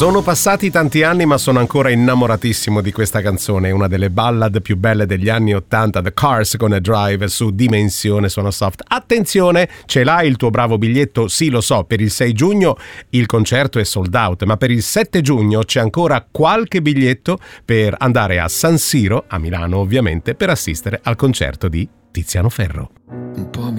Sono passati tanti anni ma sono ancora innamoratissimo di questa canzone, una delle ballad più belle degli anni '80, The Cars Gonna Drive su Dimensione Suono Soft. Attenzione, ce l'hai il tuo bravo biglietto? Sì, lo so, per il 6 giugno il concerto è sold out, ma per il 7 giugno c'è ancora qualche biglietto per andare a San Siro, a Milano ovviamente, per assistere al concerto di Tiziano Ferro. Un po'